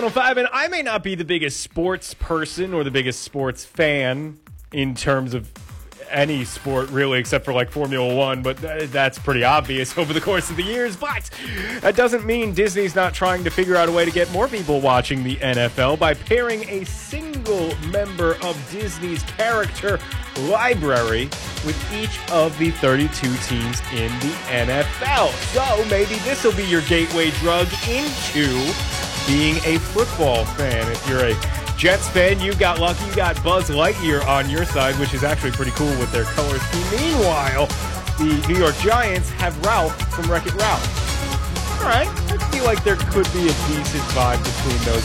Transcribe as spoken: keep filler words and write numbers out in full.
Channel five, and I may not be the biggest sports person or the biggest sports fan in terms of any sport, really, except for like Formula One, but th- that's pretty obvious over the course of the years. But that doesn't mean Disney's not trying to figure out a way to get more people watching the N F L by pairing a single member of Disney's character library with each of the thirty-two teams in the N F L. So maybe this will be your gateway drug into being a football fan. If you're a Jets fan, you got lucky. You got Buzz Lightyear on your side, which is actually pretty cool with their color scheme. Meanwhile, the New York Giants have Ralph from Wreck-It Ralph. All right, I feel like there could be a decent vibe between those